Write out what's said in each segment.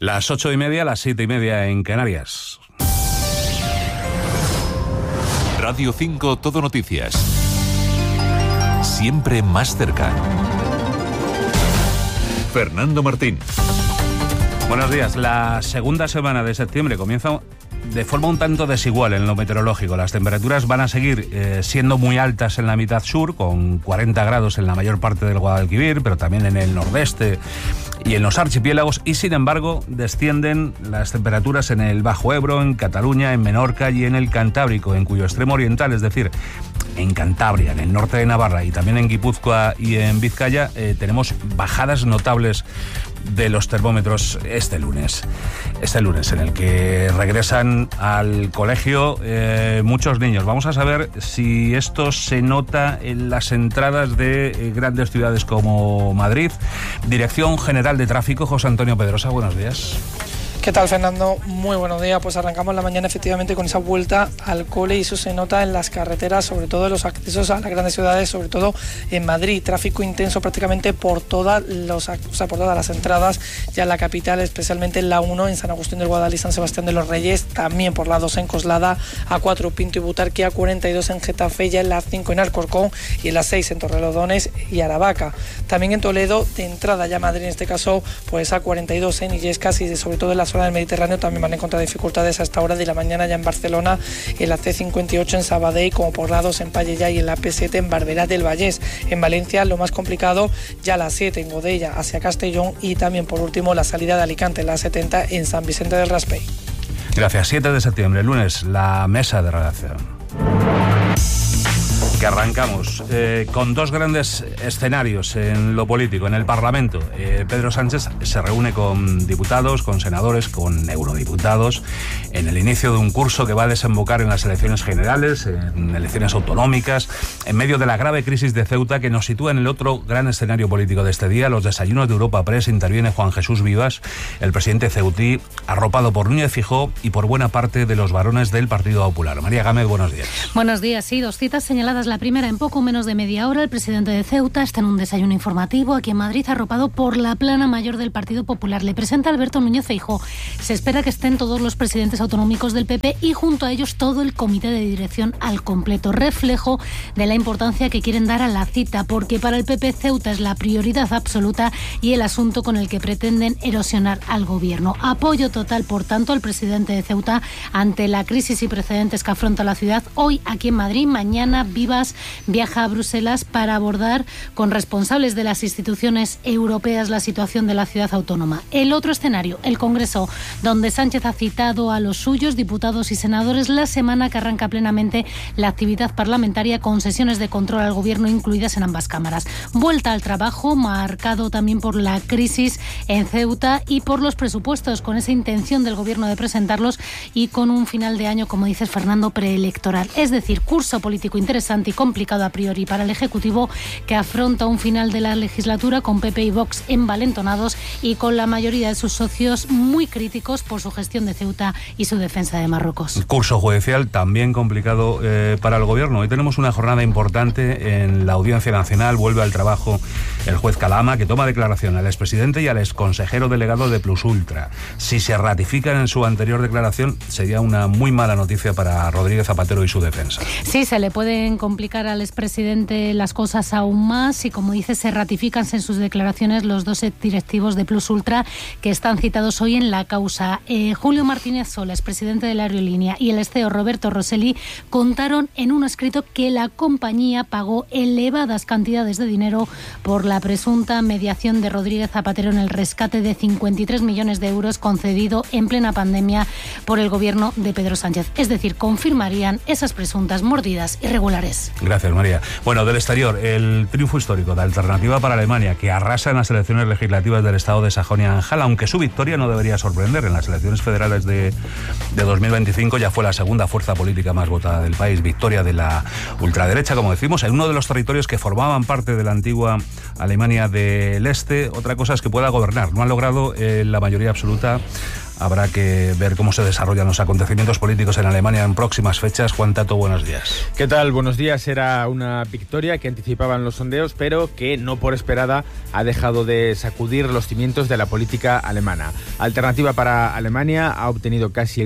Las 8:30, las 7:30 en Canarias. Radio 5 Todo Noticias. Siempre más cerca. Fernando Martín. Buenos días. La segunda semana de septiembre comienza de forma un tanto desigual en lo meteorológico. Las temperaturas van a seguir siendo muy altas en la mitad sur, con 40 grados en la mayor parte del Guadalquivir, pero también en el nordeste y en los archipiélagos, y sin embargo descienden las temperaturas en el Bajo Ebro, en Cataluña, en Menorca y en el Cantábrico, en cuyo extremo oriental, es decir, en Cantabria, en el norte de Navarra y también en Guipúzcoa y en Vizcaya, tenemos bajadas notables de los termómetros este lunes en el que regresan al colegio muchos niños. Vamos a saber si esto se nota en las entradas de grandes ciudades como Madrid. Dirección General de Tráfico, José Antonio Pedrosa, buenos días. ¿Qué tal, Fernando? Muy buenos días. Pues arrancamos la mañana efectivamente con esa vuelta al cole y eso se nota en las carreteras, sobre todo en los accesos a las grandes ciudades, sobre todo en Madrid. Tráfico intenso prácticamente por todas las entradas, ya en la capital, especialmente en la 1 en San Agustín del Guadalí, San Sebastián de los Reyes, también por la 2 en Coslada, A4 Pinto y Butarque, A42 en Getafe, ya en la 5 en Alcorcón y en la 6 en Torrelodones y Aravaca. También en Toledo, de entrada ya a Madrid en este caso, pues A42 en Illescas y sobre todo en la zona del Mediterráneo también van a encontrar dificultades a esta hora de la mañana ya en Barcelona, en la C58 en Sabadell, como por la 2 en Pallejà y en la P7 en Barberà del Vallès. En Valencia lo más complicado ya la 7 en Godella hacia Castellón y también por último la salida de Alicante, la 70 en San Vicente del Raspey. Gracias. 7 de septiembre, lunes, la mesa de redacción. Que arrancamos con dos grandes escenarios en lo político. En el Parlamento, Pedro Sánchez se reúne con diputados, con senadores, con eurodiputados, en el inicio de un curso que va a desembocar en las elecciones generales, en elecciones autonómicas, en medio de la grave crisis de Ceuta que nos sitúa en el otro gran escenario político de este día. Los desayunos de Europa Press. Interviene Juan Jesús Vivas, el presidente ceutí, arropado por Núñez Feijóo y por buena parte de los varones del Partido Popular. María Gámez, buenos días. Buenos días. Sí, dos citas señaladas. La primera, en poco menos de media hora, el presidente de Ceuta está en un desayuno informativo aquí en Madrid, arropado por la plana mayor del Partido Popular. Le presenta Alberto Núñez Feijóo. Se espera que estén todos los presidentes autonómicos del PP y junto a ellos todo el comité de dirección al completo. Reflejo de la importancia que quieren dar a la cita, porque para el PP Ceuta es la prioridad absoluta y el asunto con el que pretenden erosionar al gobierno. Apoyo total, por tanto, al presidente de Ceuta ante la crisis y precedentes que afronta la ciudad. Hoy aquí en Madrid, mañana Vivas viaja a Bruselas para abordar con responsables de las instituciones europeas la situación de la ciudad autónoma. El otro escenario, el Congreso, donde Sánchez ha citado a los suyos, diputados y senadores, la semana que arranca plenamente la actividad parlamentaria con sesiones de control al gobierno incluidas en ambas cámaras. Vuelta al trabajo, marcado también por la crisis en Ceuta y por los presupuestos, con esa intención del gobierno de presentarlos y con un final de año, como dices, Fernando, preelectoral. Es decir, curso político interesante y complicado a priori para el Ejecutivo, que afronta un final de la legislatura con PP y Vox envalentonados y con la mayoría de sus socios muy críticos por su gestión de Ceuta y su defensa de Marruecos. Curso judicial también complicado para el Gobierno. Hoy tenemos una jornada importante en la Audiencia Nacional. Vuelve al trabajo el juez Calama, que toma declaración al expresidente y al exconsejero delegado de Plus Ultra. Si se ratifican en su anterior declaración, sería una muy mala noticia para Rodríguez Zapatero y su defensa. Sí, se le pueden complicar al expresidente las cosas aún más y, como dice, se ratifican en sus declaraciones los dos directivos de Plus Ultra que están citados hoy en la causa. Julio Martínez Sola, expresidente de la aerolínea, y el CEO Roberto Rosselli contaron en un escrito que la compañía pagó elevadas cantidades de dinero por la presunta mediación de Rodríguez Zapatero en el rescate de 53 millones de euros concedido en plena pandemia por el gobierno de Pedro Sánchez. Es decir, confirmarían esas presuntas mordidas irregulares. Gracias, María. Bueno, del exterior, el triunfo histórico de Alternativa para Alemania, que arrasa en las elecciones legislativas del estado de Sajonia-Anhalt, aunque su victoria no debería sorprender. En las elecciones federales de 2025 ya fue la segunda fuerza política más votada del país. Victoria de la ultraderecha, como decimos, en uno de los territorios que formaban parte de la antigua Alemania del Este. Otra cosa es que pueda gobernar. No ha logrado la mayoría absoluta habrá que ver cómo se desarrollan los acontecimientos políticos en Alemania en próximas fechas. Juan Tato, buenos días. ¿Qué tal? Buenos días. Era una victoria que anticipaban los sondeos, pero que no por esperada ha dejado de sacudir los cimientos de la política alemana. Alternativa para Alemania ha obtenido casi el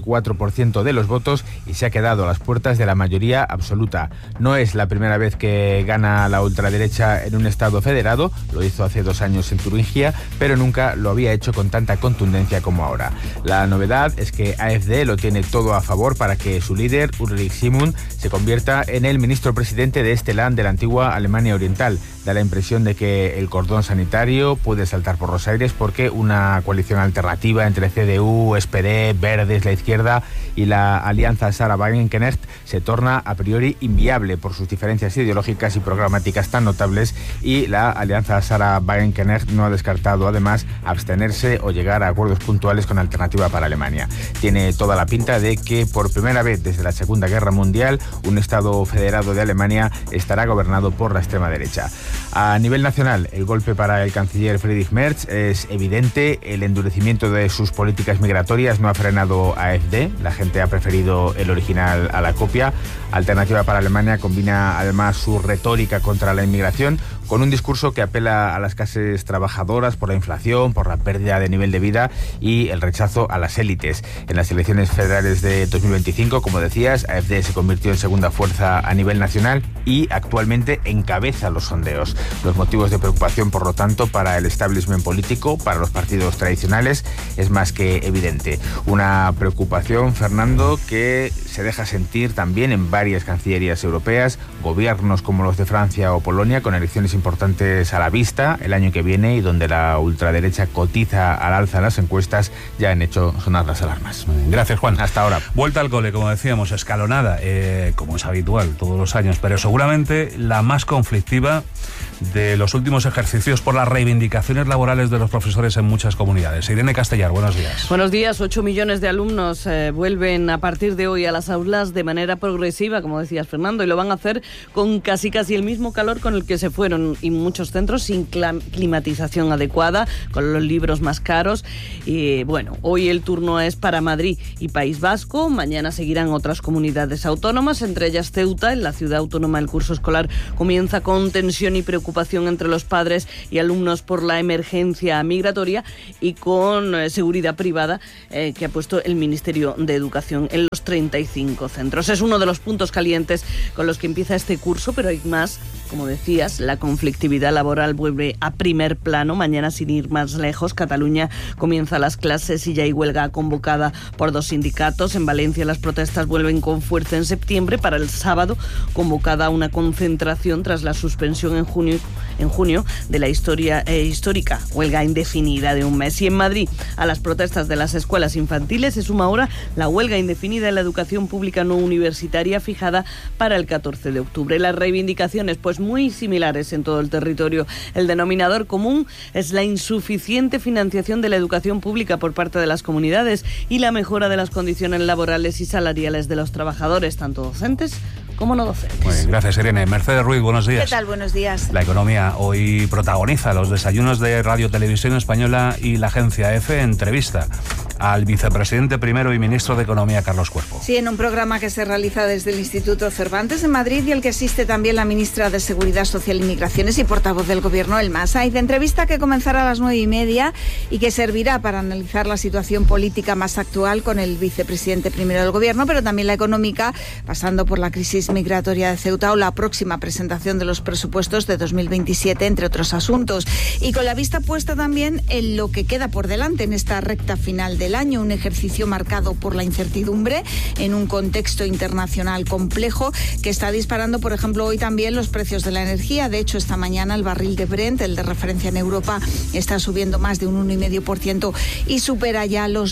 44% de los votos y se ha quedado a las puertas de la mayoría absoluta. No es la primera vez que gana la ultraderecha en un estado federado, lo hizo hace 2 años en Turingia, pero nunca lo había hecho con tanta contundencia como ahora. La novedad es que AfD lo tiene todo a favor para que su líder, Ulrich Simon, se convierta en el ministro presidente de este land de la antigua Alemania Oriental. Da la impresión de que el cordón sanitario puede saltar por los aires porque una coalición alternativa entre CDU, SPD, Verdes, la izquierda y la alianza Sarah-Wagenknecht se torna a priori inviable por sus diferencias ideológicas y programáticas tan notables, y la alianza Sarah-Wagenknecht no ha descartado además abstenerse o llegar a acuerdos puntuales con Alternativa para Alemania. Tiene toda la pinta de que por primera vez desde la Segunda Guerra Mundial un Estado federado de Alemania estará gobernado por la extrema derecha. A nivel nacional, el golpe para el canciller Friedrich Merz es evidente. El endurecimiento de sus políticas migratorias no ha frenado a AfD. La gente ha preferido el original a la copia. Alternativa para Alemania combina además su retórica contra la inmigración con un discurso que apela a las clases trabajadoras por la inflación, por la pérdida de nivel de vida y el rechazo a las élites. En las elecciones federales de 2025, como decías, AfD se convirtió en segunda fuerza a nivel nacional y actualmente encabeza los sondeos. Los motivos de preocupación, por lo tanto, para el establishment político, para los partidos tradicionales, es más que evidente. Una preocupación, Fernando, que se deja sentir también en varias cancillerías europeas, gobiernos como los de Francia o Polonia, con elecciones importantes a la vista el año que viene y donde la ultraderecha cotiza al alza en las encuestas, ya han hecho sonar las alarmas. Gracias, Juan. Hasta ahora. Vuelta al cole, como decíamos, escalonada, como es habitual todos los años, pero seguramente la más conflictiva de los últimos ejercicios por las reivindicaciones laborales de los profesores en muchas comunidades. Irene Castellar, buenos días. Buenos días. 8 millones de alumnos vuelven a partir de hoy a las aulas de manera progresiva, como decías, Fernando, y lo van a hacer con casi el mismo calor con el que se fueron, y muchos centros sin climatización adecuada, con los libros más caros. Y bueno, hoy el turno es para Madrid y País Vasco. Mañana seguirán otras comunidades autónomas, entre ellas Ceuta. En la ciudad autónoma el curso escolar comienza con tensión y preocupación entre los padres y alumnos por la emergencia migratoria y con seguridad privada que ha puesto el Ministerio de Educación en los 35 centros. Es uno de los puntos calientes con los que empieza este curso, pero hay más. Como decías, la conflictividad laboral vuelve a primer plano. Mañana, sin ir más lejos, Cataluña comienza las clases y ya hay huelga convocada por 2 sindicatos. En Valencia las protestas vuelven con fuerza en septiembre. Para el sábado, convocada una concentración tras la suspensión en junio de la histórica huelga indefinida de un mes. Y en Madrid, a las protestas de las escuelas infantiles se suma ahora la huelga indefinida en la educación pública no universitaria fijada para el 14 de octubre. Las reivindicaciones, pues muy similares en todo el territorio. El denominador común es la insuficiente financiación de la educación pública por parte de las comunidades y la mejora de las condiciones laborales y salariales de los trabajadores, tanto docentes como no docentes. Muy bien, gracias, Irene. Mercedes Ruiz, buenos días. ¿Qué tal? Buenos días. La economía hoy protagoniza los desayunos de Radio Televisión Española y la agencia EFE. Entrevista al vicepresidente primero y ministro de Economía, Carlos Cuerpo. Sí, en un programa que se realiza desde el Instituto Cervantes de Madrid y al que asiste también la ministra de Seguridad Social y Migraciones y portavoz del Gobierno, El Masay. De entrevista que comenzará a las 9:30 y que servirá para analizar la situación política más actual con el vicepresidente primero del Gobierno, pero también la económica, pasando por la crisis migratoria de Ceuta o la próxima presentación de los presupuestos de 2027, entre otros asuntos. Y con la vista puesta también en lo que queda por delante en esta recta final del año, un ejercicio marcado por la incertidumbre en un contexto internacional complejo que está disparando, por ejemplo, hoy también los precios de la energía. De hecho, esta mañana el barril de Brent, el de referencia en Europa, está subiendo más de un 1,5% y supera ya los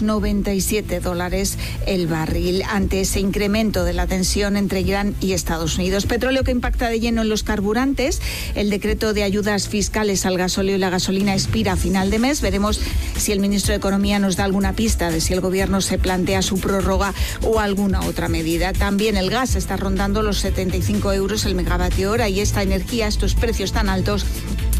$97 el barril, ante ese incremento de la tensión entre Irán y Estados Unidos. Petróleo que impacta de lleno en los carburantes. El decreto de ayudas fiscales al gasóleo y la gasolina expira a final de mes. Veremos si el ministro de Economía nos da alguna pista de si el Gobierno se plantea su prórroga o alguna otra medida. También el gas está rondando los 75 euros el megavatio hora, y esta energía, estos precios tan altos,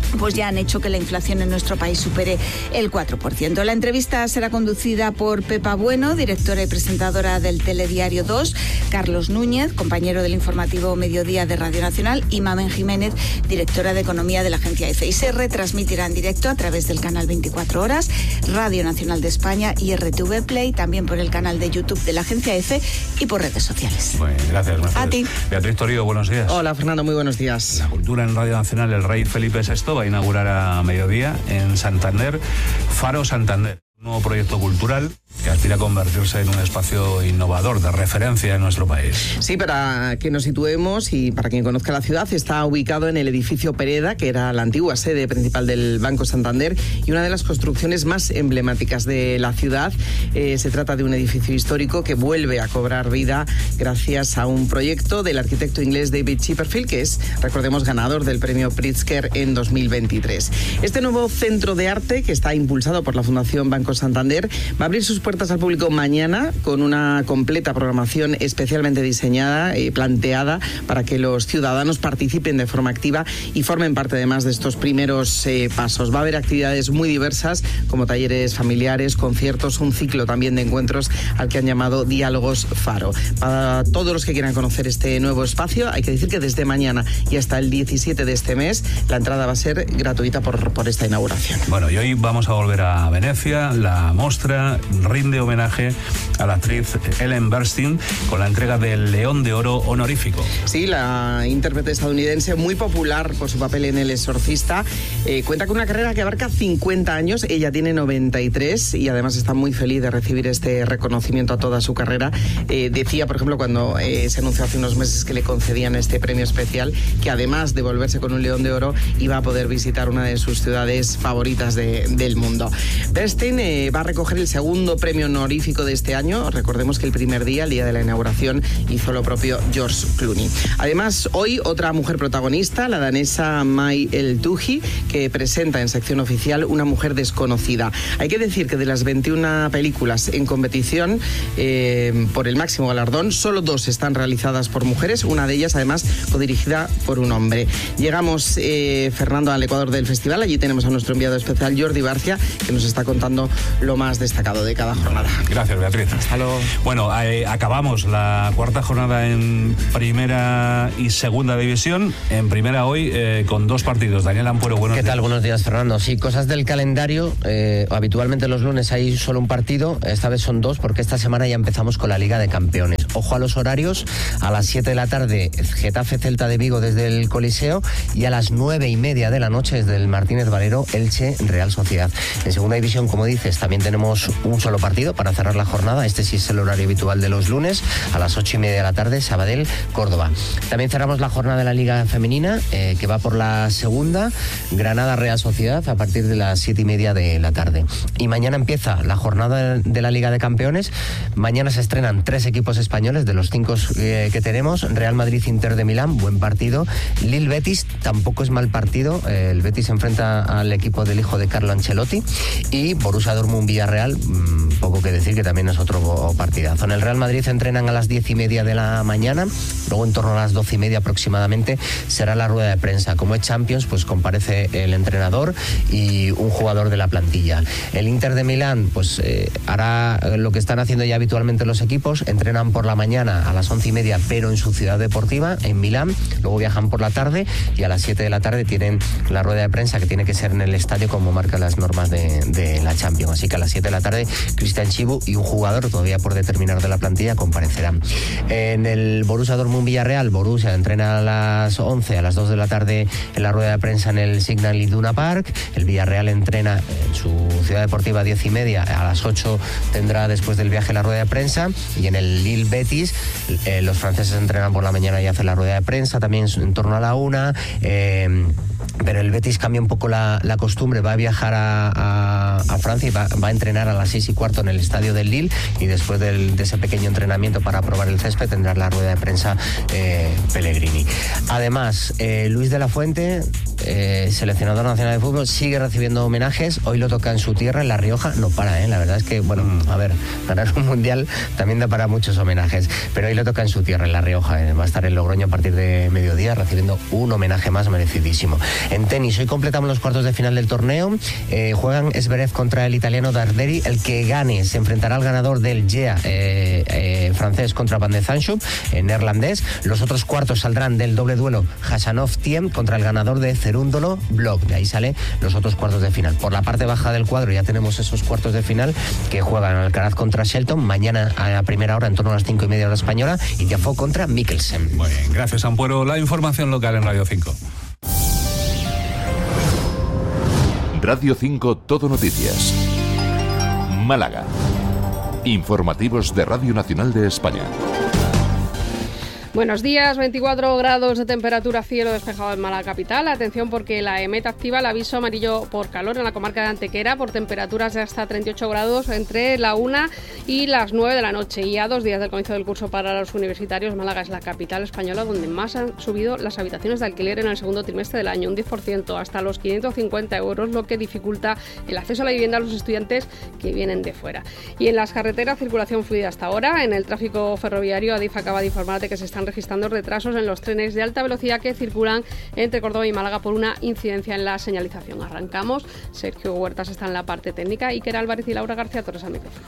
pues ya han hecho que la inflación en nuestro país supere el 4%. La entrevista será conducida por Pepa Bueno, directora y presentadora del Telediario 2, Carlos Núñez, compañero del informativo Mediodía de Radio Nacional, y Mamen Jiménez, directora de Economía de la agencia EFE. Y se retransmitirá en directo a través del canal 24 Horas, Radio Nacional de España y RTV Play, también por el canal de YouTube de la agencia EFE y por redes sociales. Bueno, gracias, Mercedes. A ti. Beatriz Torío, buenos días. Hola, Fernando, muy buenos días. La cultura en Radio Nacional, el rey Felipe VI va a inaugurar a mediodía en Santander, Faro Santander. Un nuevo proyecto cultural que aspira a convertirse en un espacio innovador de referencia en nuestro país. Sí, para que nos situemos y para quien conozca la ciudad, está ubicado en el edificio Pereda, que era la antigua sede principal del Banco Santander y una de las construcciones más emblemáticas de la ciudad. Se trata de un edificio histórico que vuelve a cobrar vida gracias a un proyecto del arquitecto inglés David Chipperfield, que es, recordemos, ganador del premio Pritzker en 2023. Este nuevo centro de arte, que está impulsado por la Fundación Banco Santander, va a abrir sus puertas al público mañana con una completa programación especialmente diseñada, planteada para que los ciudadanos participen de forma activa y formen parte además de estos primeros pasos. Va a haber actividades muy diversas como talleres familiares, conciertos, un ciclo también de encuentros al que han llamado Diálogos Faro. Para todos los que quieran conocer este nuevo espacio, hay que decir que desde mañana y hasta el 17 de este mes la entrada va a ser gratuita por esta inauguración. Bueno, y hoy vamos a volver a Venecia. La Mostra rinde homenaje a la actriz Ellen Burstyn con la entrega del León de Oro honorífico. Sí, la intérprete estadounidense, muy popular por su papel en El Exorcista, cuenta con una carrera que abarca 50 años. Ella tiene 93 y además está muy feliz de recibir este reconocimiento a toda su carrera. Decía, por ejemplo, cuando se anunció hace unos meses que le concedían este premio especial, que además de volverse con un León de Oro, iba a poder visitar una de sus ciudades favoritas del mundo. Burstyn va a recoger el segundo premio honorífico de este año. Recordemos que el primer día, el día de la inauguración, hizo lo propio George Clooney. Además, hoy otra mujer protagonista, la danesa Mai El-Touhi, que presenta en sección oficial Una mujer desconocida. Hay que decir que de las 21 películas en competición por el máximo galardón, solo 2 están realizadas por mujeres, una de ellas además codirigida por un hombre. Llegamos, Fernando, al Ecuador del festival. Allí tenemos a nuestro enviado especial Jordi Barcia, que nos está contando lo más destacado de cada jornada. Gracias, Beatriz. Hasta luego. Bueno, acabamos la cuarta jornada en primera y segunda división. En primera hoy con 2 partidos. Daniel Ampuero, buenos días. ¿Qué tal? Buenos días, Fernando. Sí, cosas del calendario. Habitualmente los lunes hay solo un partido. Esta vez son 2 porque esta semana ya empezamos con la Liga de Campeones. Ojo a los horarios. A las 7 de la tarde, Getafe Celta de Vigo desde el Coliseo, y a las 9:30 de la noche desde el Martínez Valero, Elche Real Sociedad. En segunda división, como dices, también tenemos un solo partido para cerrar la jornada. Este sí es el horario habitual de los lunes, a las 8:30 de la tarde, Sabadell Córdoba. También cerramos la jornada de la Liga Femenina, que va por la segunda, Granada Real Sociedad, a partir de las 7:30 de la tarde. Y mañana empieza la jornada de la Liga de Campeones. Mañana se estrenan 3 equipos españoles de los 5 que tenemos. Real Madrid Inter de Milán, buen partido. Lille Betis, tampoco es mal partido. El Betis se enfrenta al equipo del hijo de Carlo Ancelotti. Y Borussia Dortmund Villarreal, poco que decir, que también es otro partidazo. En el Real Madrid entrenan a las 10:30 de la mañana. Luego, en torno a las 12:30 aproximadamente, será la rueda de prensa. Como es Champions, pues comparece el entrenador y un jugador de la plantilla. El Inter de Milán, pues hará lo que están haciendo ya habitualmente los equipos. Entrenan por la mañana a las 11:30, pero en su ciudad deportiva, en Milán. Luego viajan por la tarde y a las 7 de la tarde tienen la rueda de prensa, que tiene que ser en el estadio como marcan las normas de la Champions. Así que a las 7 de la tarde, Cristian Chibu y un jugador todavía por determinar de la plantilla comparecerán. En el Borussia Dortmund Villarreal, Borussia entrena a las 11, a las 2 de la tarde en la rueda de prensa en el Signal Iduna Park. El Villarreal entrena en su ciudad deportiva a 10:30, a las 8 tendrá después del viaje la rueda de prensa. Y en el Lille Betis, los franceses entrenan por la mañana y hacen la rueda de prensa también en torno a la 1. Pero el Betis cambia un poco la costumbre, va a viajar a Francia y va a entrenar a las 6:15 en el estadio del Lille, y después de ese pequeño entrenamiento para probar el césped tendrá la rueda de prensa Pellegrini. Además, Luis de la Fuente seleccionador nacional de fútbol, sigue recibiendo homenajes. Hoy lo toca en su tierra, en La Rioja. No para, la verdad es que, bueno, a ver, ganar un mundial también da para muchos homenajes, pero hoy lo toca en su tierra, en La Rioja. Va a estar en Logroño a partir de mediodía recibiendo un homenaje más merecidísimo. En tenis, hoy completamos los cuartos de final del torneo. Juegan Zverev contra el italiano Darderi. El que gane se enfrentará al ganador del GEA francés contra Van de Zandschulp, neerlandés. Los otros cuartos saldrán del doble duelo Khachanov-Thiem contra el ganador de Cerúndolo Block. De ahí sale los otros cuartos de final. Por la parte baja del cuadro ya tenemos esos cuartos de final que juegan Alcaraz contra Shelton, mañana a primera hora en torno a las 5:30 hora española, y Tiafoe contra Mikkelsen. Muy bien, gracias Ampuero. La información local en Radio 5. Radio 5 Todo Noticias. Málaga. Informativos de Radio Nacional de España. Buenos días, 24 grados de temperatura, cielo despejado en Málaga capital. Atención porque la EMET activa el aviso amarillo por calor en la comarca de Antequera por temperaturas de hasta 38 grados entre la 1 y las 9 de la noche. Y a 2 días del comienzo del curso para los universitarios, Málaga es la capital española donde más han subido las habitaciones de alquiler en el segundo trimestre del año, un 10%, hasta los 550 euros, lo que dificulta el acceso a la vivienda a los estudiantes que vienen de fuera. Y en las carreteras, circulación fluida hasta ahora. En el tráfico ferroviario, Adif acaba de informar de que se están registrando retrasos en los trenes de alta velocidad que circulan entre Córdoba y Málaga por una incidencia en la señalización. Arrancamos. Sergio Huertas está en la parte técnica, Iker Álvarez y Laura García Torres al micrófono.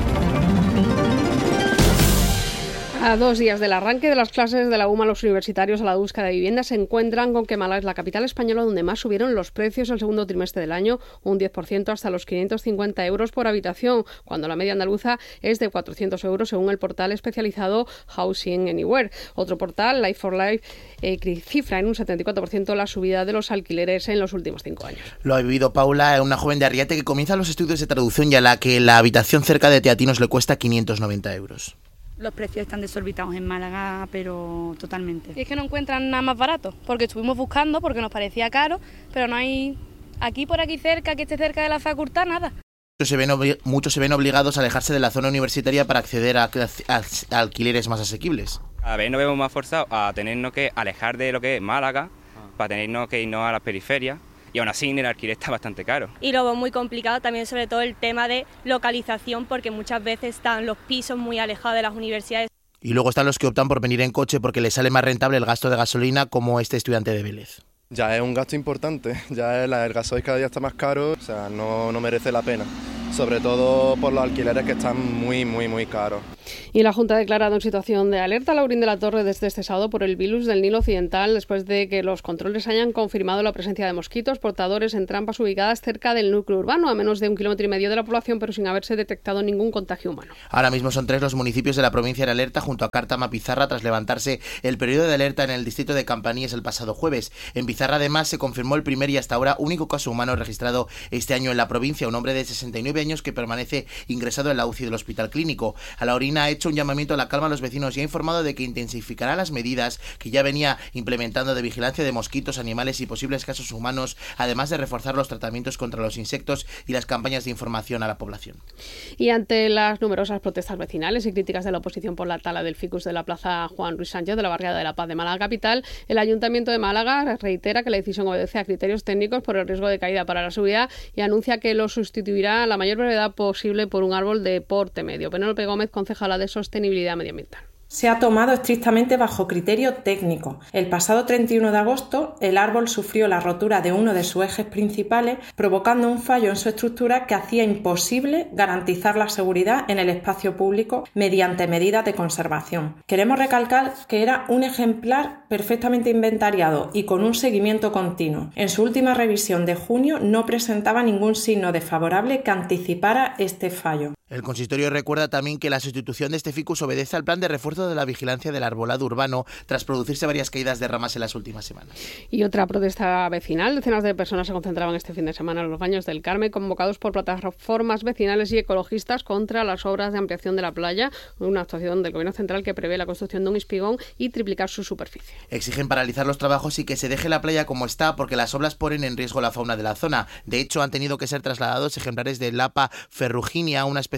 A 2 días del arranque de las clases de la UMA, los universitarios a la búsqueda de vivienda se encuentran con que Málaga es la capital española donde más subieron los precios el segundo trimestre del año, un 10% hasta los 550 euros por habitación, cuando la media andaluza es de 400 euros según el portal especializado Housing Anywhere. Otro portal, Life for Life, cifra en un 74% la subida de los alquileres en los últimos 5 años. Lo ha vivido Paula, una joven de Arriate que comienza los estudios de traducción y a la que la habitación cerca de Teatinos le cuesta 590 euros. Los precios están desorbitados en Málaga, pero totalmente. Y es que no encuentran nada más barato, porque estuvimos buscando, porque nos parecía caro, pero no hay aquí por aquí cerca, que esté cerca de la facultad, nada. Muchos se ven obligados a alejarse de la zona universitaria para acceder a alquileres más asequibles. A ver, nos vemos más forzados a tenernos que alejar de lo que es Málaga, para tenernos que irnos a las periferias. Y aún así el alquiler está bastante caro. Y luego muy complicado también sobre todo el tema de localización, porque muchas veces están los pisos muy alejados de las universidades. Y luego están los que optan por venir en coche porque les sale más rentable el gasto de gasolina, como este estudiante de Vélez. Ya es un gasto importante, ya el gasoil cada día está más caro, o sea, no merece la pena. Sobre todo por los alquileres que están muy caros. Y la Junta ha declarado en situación de alerta a Laurín de la Torre desde este sábado por el virus del Nilo Occidental, después de que los controles hayan confirmado la presencia de mosquitos portadores en trampas ubicadas cerca del núcleo urbano, a menos de 1,5 kilómetros de la población, pero sin haberse detectado ningún contagio humano. Ahora mismo son 3 los municipios de la provincia en alerta, junto a Cártama, Pizarra, tras levantarse el periodo de alerta en el distrito de Campaníes el pasado jueves. En Pizarra, además, se confirmó el primer y hasta ahora único caso humano registrado este año en la provincia, un hombre de 69 años que permanece ingresado en la UCI del Hospital Clínico. Laurín ha hecho un llamamiento a la calma a los vecinos y ha informado de que intensificará las medidas que ya venía implementando de vigilancia de mosquitos, animales y posibles casos humanos, además de reforzar los tratamientos contra los insectos y las campañas de información a la población. Y ante las numerosas protestas vecinales y críticas de la oposición por la tala del ficus de la plaza Juan Ruiz Sánchez de la barriada de La Paz de Málaga capital, el Ayuntamiento de Málaga reitera que la decisión obedece a criterios técnicos por el riesgo de caída para la seguridad y anuncia que lo sustituirá a la mayor brevedad posible por un árbol de porte medio. Penélope Gómez, concejala de Sostenibilidad Medioambiental. Se ha tomado estrictamente bajo criterio técnico. El pasado 31 de agosto, el árbol sufrió la rotura de uno de sus ejes principales, provocando un fallo en su estructura que hacía imposible garantizar la seguridad en el espacio público mediante medidas de conservación. Queremos recalcar que era un ejemplar perfectamente inventariado y con un seguimiento continuo. En su última revisión de junio no presentaba ningún signo desfavorable que anticipara este fallo. El consistorio recuerda también que la sustitución de este ficus obedece al plan de refuerzo de la vigilancia del arbolado urbano tras producirse varias caídas de ramas en las últimas semanas. Y otra protesta vecinal. Decenas de personas se concentraban este fin de semana en los Baños del Carmen, convocados por plataformas vecinales y ecologistas contra las obras de ampliación de la playa, una actuación del Gobierno Central que prevé la construcción de un espigón y triplicar su superficie. Exigen paralizar los trabajos y que se deje la playa como está porque las obras ponen en riesgo la fauna de la zona. De hecho, han tenido que ser trasladados ejemplares de Lapa ferruginea, una especie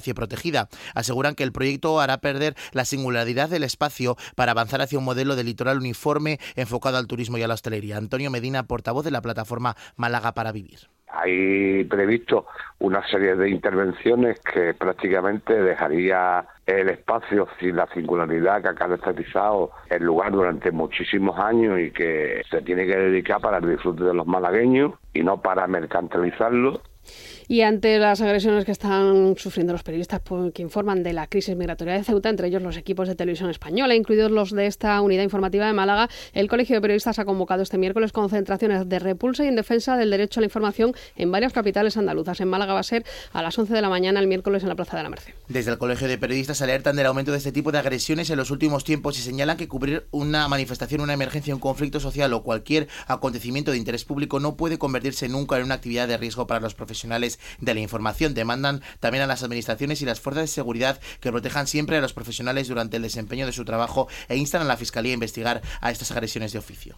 especie protegida. Aseguran que el proyecto hará perder la singularidad del espacio para avanzar hacia un modelo de litoral uniforme enfocado al turismo y a la hostelería. Antonio Medina, portavoz de la plataforma Málaga para Vivir. Hay previsto una serie de intervenciones que prácticamente dejaría el espacio sin la singularidad que ha caracterizado el lugar durante muchísimos años y que se tiene que dedicar para el disfrute de los malagueños y no para mercantilizarlo. Y ante las agresiones que están sufriendo los periodistas que informan de la crisis migratoria de Ceuta, entre ellos los equipos de televisión española, incluidos los de esta unidad informativa de Málaga, el Colegio de Periodistas ha convocado este miércoles concentraciones de repulsa y en defensa del derecho a la información en varias capitales andaluzas. En Málaga va a ser a las 11 de la mañana el miércoles en la Plaza de la Merced. Desde el Colegio de Periodistas alertan del aumento de este tipo de agresiones en los últimos tiempos y señalan que cubrir una manifestación, una emergencia, un conflicto social o cualquier acontecimiento de interés público no puede convertirse nunca en una actividad de riesgo para los profesionales de la información. Demandan también a las administraciones y las fuerzas de seguridad que protejan siempre a los profesionales durante el desempeño de su trabajo e instan a la Fiscalía a investigar a estas agresiones de oficio.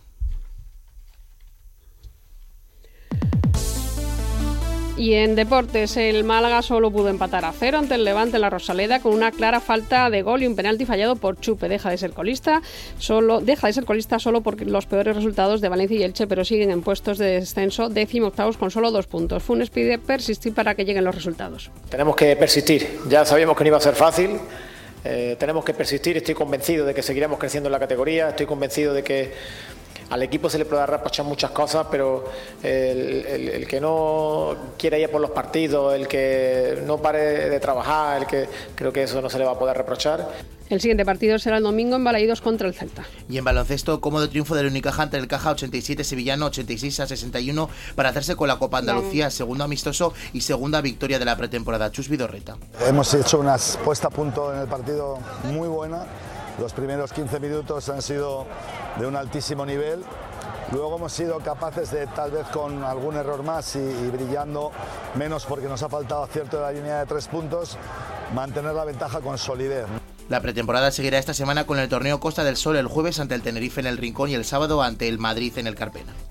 Y en deportes, el Málaga solo pudo empatar a 0 ante el Levante en la Rosaleda con una clara falta de gol y un penalti fallado por Chupe. Deja de ser colista solo por los peores resultados de Valencia y Elche, pero siguen en puestos de descenso 18º con solo 2 puntos. Funes pide persistir para que lleguen los resultados. Tenemos que persistir. Ya sabíamos que no iba a ser fácil. Tenemos que persistir. Estoy convencido de que seguiremos creciendo en la categoría. Estoy convencido de que al equipo se le puede reprochar muchas cosas, pero el que no quiera ir por los partidos, el que no pare de trabajar, creo que eso no se le va a poder reprochar. El siguiente partido será el domingo en Balaídos contra el Celta. Y en baloncesto, cómodo triunfo del Unicaja ante el Caja 87 sevillano 86-61 para hacerse con la Copa Andalucía, segundo amistoso y segunda victoria de la pretemporada. Chus Vidorreta. Hemos hecho una puesta a punto en el partido muy buena. Los primeros 15 minutos han sido de un altísimo nivel. Luego hemos sido capaces de, tal vez con algún error más y brillando menos porque nos ha faltado acierto de la línea de 3 puntos, mantener la ventaja con solidez. La pretemporada seguirá esta semana con el torneo Costa del Sol el jueves ante el Tenerife en el Rincón y el sábado ante el Madrid en el Carpena.